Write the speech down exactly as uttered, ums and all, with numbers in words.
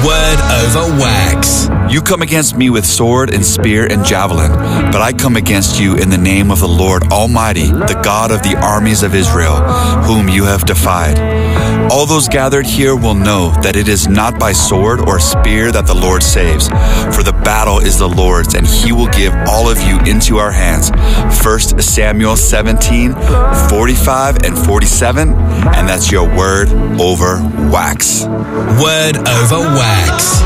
Word over wax. You come against me with sword and spear and javelin, but I come against you in the name of the Lord Almighty, the God of the armies of Israel, whom you have defied. All those gathered here will know that it is not by sword or spear that the Lord saves, for the battle is the Lord's, and he will give all of you into our hands. First Samuel seventeen, forty-five and forty-seven, and that's your word over wax. Word over wax.